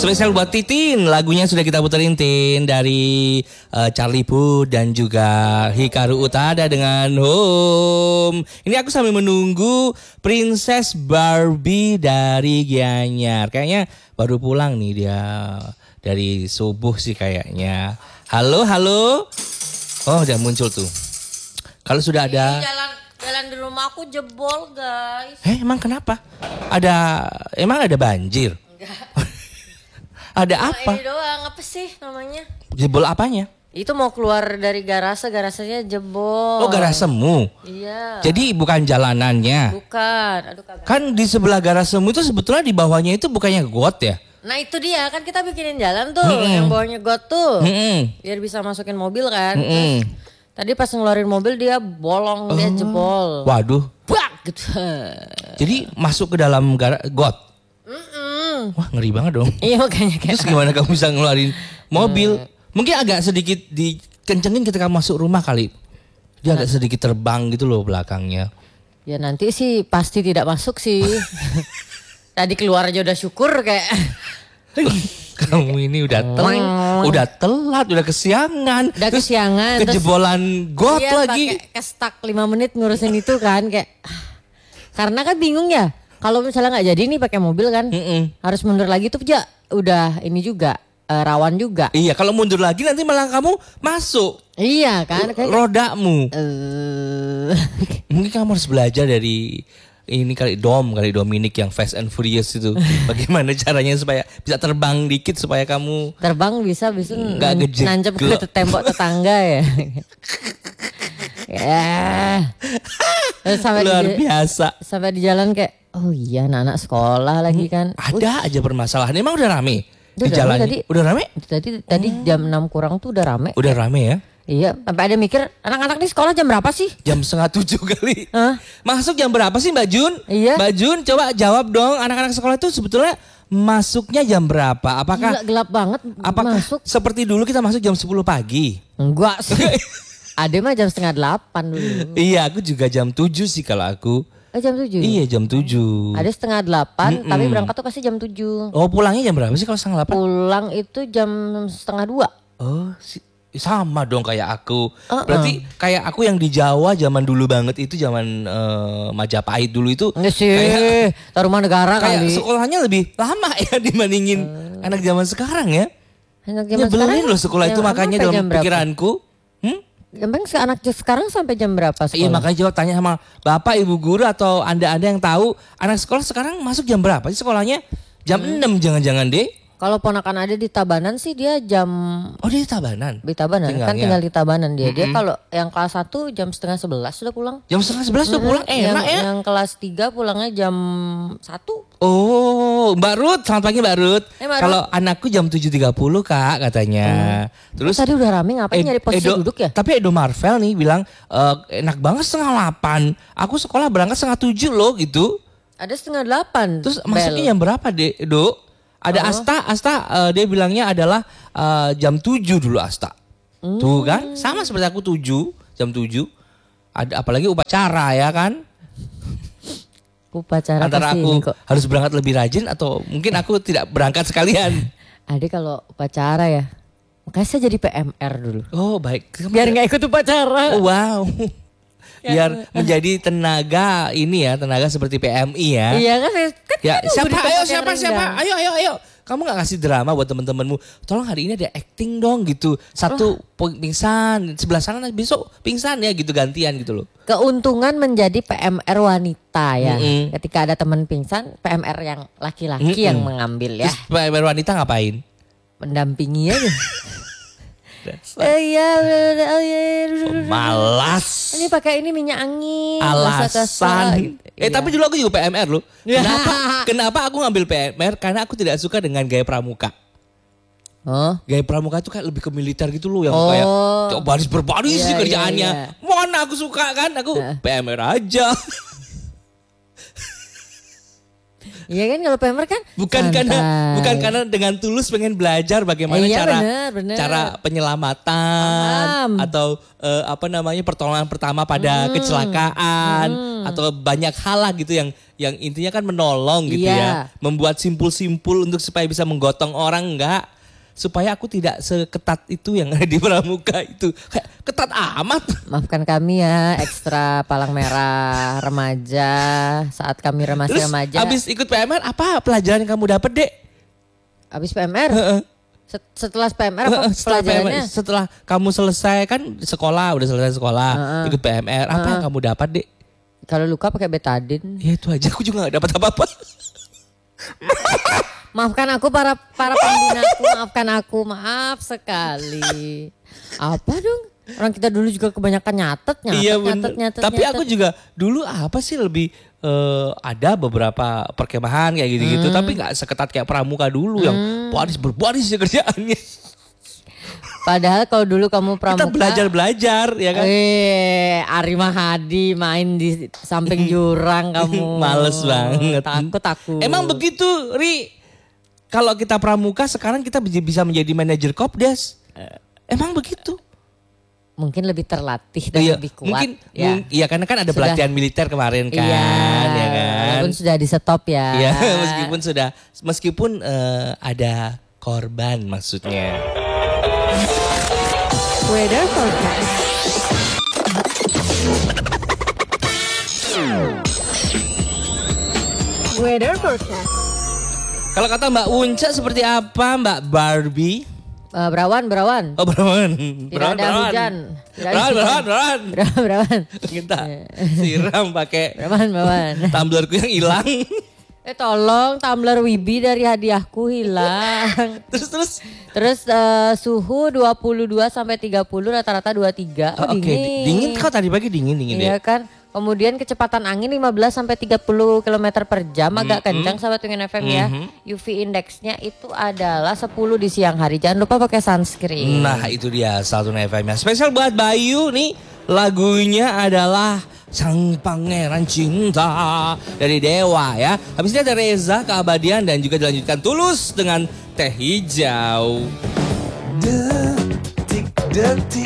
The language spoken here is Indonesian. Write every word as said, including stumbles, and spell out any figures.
Spesial buat Titin, lagunya sudah kita puterin Tin dari uh, Charlie Puth dan juga Hikaru Utada dengan Home. Ini aku sambil menunggu Princess Barbie dari Gianyar. Kayaknya baru pulang nih dia dari subuh sih kayaknya. Halo, halo. Oh, udah muncul tuh. Kalau sudah ada. Ih, jalan jalan di rumah aku jebol, guys. Eh, emang kenapa? Ada emang ada banjir? Enggak. Ada Cuma apa? Ini doang, apa sih namanya? Jebol apanya? Itu mau keluar dari garase, garasenya jebol. Oh, garasemu. Iya. Jadi bukan jalanannya. Bukan. Aduh kagak. Kan di sebelah garasemu itu sebetulnya di bawahnya itu bukannya got ya? Nah itu dia, kan kita bikinin jalan tuh, Mm-mm. yang bawahnya got tuh. Mm-mm. Biar bisa masukin mobil kan. Mm-mm. Terus, tadi pas ngeluarin mobil dia bolong, dia jebol. Waduh. Bak gitu. Jadi masuk ke dalam gar- got. Mm-mm. Wah, ngeri banget dong. Iya makanya kayak. Terus gimana kamu bisa ngeluarin mobil? Mungkin agak sedikit dikencengin ketika masuk rumah kali. Dia agak sedikit terbang gitu loh belakangnya. Ya nanti sih pasti tidak masuk sih. Tadi keluar aja udah syukur kayak. Kamu ini udah telat, udah telat, udah kesiangan. Udah Terus kesiangan, terus kejebolan got iya, lagi. pakai kestak lima menit ngurusin itu kan kayak. Karena kan bingung ya. Kalau misalnya nggak jadi nih pakai mobil kan, Mm-mm. harus mundur lagi tuh ya udah ini juga eh, rawan juga. Iya, kalau mundur lagi nanti malah kamu masuk Iya kan, kayak rodamu. eh Mungkin kamu harus belajar dari ini kali Dom, kali Dominic yang Fast and Furious itu. Bagaimana caranya supaya bisa terbang dikit supaya kamu terbang bisa bisa Nggak nan- ngejek nancep glok. ke tembok tetangga ya. Ya. Terus sampai luar di, biasa. sampai di jalan kayak oh iya anak-anak sekolah lagi kan. Ada aja permasalahan. Emang udah rame Udah di rame jalan? tadi. Udah rame? Tadi tadi jam enam kurang tuh udah rame. Udah rame ya? Iya, sampai ada mikir anak-anak di sekolah jam berapa sih? Jam setengah tujuh kali. Hah? Masuk jam berapa sih Mbak Jun? Iya. Mbak Jun coba jawab dong. Anak-anak sekolah itu sebetulnya masuknya jam berapa? Apakah Gila, gelap banget apakah masuk. seperti dulu kita masuk jam sepuluh pagi? Enggak sih. Ade mah jam setengah delapan dulu. Iya, aku juga jam tujuh sih kalau aku. Oh jam tujuh? Iya, jam tujuh. Ada setengah delapan, Mm-mm. tapi berangkat tuh pasti jam tujuh. Oh, pulangnya jam berapa sih kalau setengah delapan? Pulang itu jam setengah dua. Oh, si- sama dong kayak aku. Uh-uh. Berarti kayak aku yang di Jawa zaman dulu banget itu zaman eh, Majapahit dulu itu. Enggak sih, Kayak, Taruman Negara kayak kali. sekolahnya lebih lama ya dibandingin anak zaman sekarang ya. Anak zaman Nyebelin sekarang loh sekolah itu jam- makanya sampai dalam jam berapa? pikiranku. Hmm? Emang se- anak sekarang sampai jam berapa sekolah? Iya makanya jawab tanya sama bapak ibu guru atau anda-anda yang tahu anak sekolah sekarang masuk jam berapa sih sekolahnya? Jam enam jangan-jangan deh. Kalau ponakan ada di Tabanan sih dia jam Oh dia di Tabanan. di Tabanan kan Tinggalnya. tinggal di Tabanan dia. Dia Mm-mm. kalau yang kelas satu jam setengah sebelas sudah pulang. Jam setengah sebelas tuh pulang yang, enak ya. Yang kelas tiga pulangnya jam satu. Oh Mbak Ruth, selamat pagi Mbak Ruth. Eh, Mbak Kalau anakku jam tujuh tiga puluh kak katanya. Terus Tadi udah rame ngapain Ed- nyari posisi Edo- duduk ya? Tapi Edo Marvel nih bilang e, enak banget setengah delapan. Aku sekolah berangkat setengah tujuh loh gitu. Ada setengah delapan. Terus Bel. masuknya jam berapa deh Edo? Ada Oh. Asta, Asta eh, dia bilangnya adalah eh, jam tujuh dulu Asta. Tuh kan, sama seperti aku tujuh, jam tujuh. Ada apalagi upacara ya kan? Upacara Antara pasti aku ini kok. harus berangkat lebih rajin atau mungkin aku tidak berangkat sekalian. Ade kalau upacara ya. Makanya saya jadi P M R dulu. Oh baik. Kamu Biar tidak- nggak ikut upacara. Oh, wow. Biar menjadi tenaga ini ya, tenaga seperti P M I ya. Iya kan? kan Ya, kita nunggu siapa? di tempat Ayo yang siapa? Siapa? rindang. Ayo, ayo, ayo. Kamu nggak ngasih drama buat teman-temanmu. Tolong hari ini ada acting dong gitu. Satu pi- pingsan, sebelah sana besok pingsan ya gitu gantian gitu loh. Keuntungan menjadi P M R wanita ya. Mm-mm. Ketika ada teman pingsan, P M R yang laki-laki Mm-mm. yang mengambil ya. Terus P M R wanita ngapain? Mendampingi aja. Eh, iya, oh, iya. Malas. Ini pakai ini minyak angin. Gasa-gasa. Alasan. Eh Iya. tapi dulu aku juga P M R loh. Ya. Kenapa? Kenapa aku ngambil P M R? Karena aku tidak suka dengan gaya pramuka. Oh. Gaya pramuka itu kayak lebih ke militer gitu loh, yang Oh. kayak coba baris berbaris Iya, sih iya, kerjaannya. iya. Mana aku suka kan? Aku Heeh. P M R aja. Iya kan kalau P M R kan Bukan santai. karena bukan karena dengan tulus pengen belajar bagaimana Iya, cara bener, bener. cara penyelamatan Paham. atau eh, apa namanya pertolongan pertama pada Hmm. kecelakaan Hmm. atau banyak hal lah gitu yang yang intinya kan menolong gitu Iya. ya, membuat simpul-simpul untuk supaya bisa menggotong orang enggak, supaya aku tidak seketat itu yang ada di pramuka itu. Kayak ketat amat. Maafkan kami ya, ekstra palang merah remaja saat kami masih Terus remaja. habis ikut P M R apa pelajaran yang kamu dapat, Dek? Habis P M R. Heeh. Set- Setelah P M R apa Setelah P M R, pelajarannya? setelah kamu selesai kan sekolah, udah selesai sekolah, Heeh. ikut P M R, apa yang kamu dapat, Dek? Kalau luka pakai betadine. Ya itu aja, aku juga gak dapat apa-apa. Maafkan aku para para pembinaku, maafkan aku, maaf sekali. Apa dong? Orang kita dulu juga kebanyakan nyatet, nyatet, Iya nyatet, bener. nyatet, Tapi nyatet. aku juga dulu apa sih lebih eh, ada beberapa perkemahan kayak gitu-gitu, Hmm. tapi nggak seketat kayak pramuka dulu yang baris berbaris ya kerjaannya. Padahal kalau dulu kamu pramuka. Kita belajar-belajar ya kan. Eh, Arima Hadi main di samping jurang kamu. Males banget. Takut aku. Emang begitu, Ri? Kalau kita pramuka sekarang kita bisa menjadi manajer Kopdes. Emang begitu? Mungkin lebih terlatih dan Iya, lebih kuat. mungkin ya. mung- iya karena kan ada Sudah. pelatihan militer kemarin kan, Iya, ya kan. walaupun sudah di stop ya. Iya, meskipun sudah meskipun eh, ada korban maksudnya. Weather forecast. Weather forecast. Kalau kata Mbak Unca seperti apa Mbak Barbie? Eh, berawan, berawan. Oh berawan. Tidak Berawan, ada berawan. hujan. Tidak ada Berawan, hujan. berawan, berawan. Berawan, berawan. Kita siram pakai Berawan, berawan. tumblerku yang hilang. Eh tolong tumbler Wibi dari hadiahku hilang. Terus terus. Terus eh, suhu dua puluh dua sampai tiga puluh, rata-rata dua puluh tiga. Oh, Oh, Oke, dingin. dingin kau tadi pagi dingin dingin Iya deh. kan. Kemudian kecepatan angin lima belas sampai tiga puluh kilometer per jam, agak kencang sahabat Pengen F M ya. U V indeksnya itu adalah sepuluh di siang hari. Jangan lupa pakai sunscreen. Nah itu dia Satu F M-nya. Spesial buat Bayu nih, lagunya adalah Sang Pangeran Cinta dari Dewa ya. Habis ini ada Reza Keabadian dan juga dilanjutkan Tulus dengan Teh Hijau. Detik detik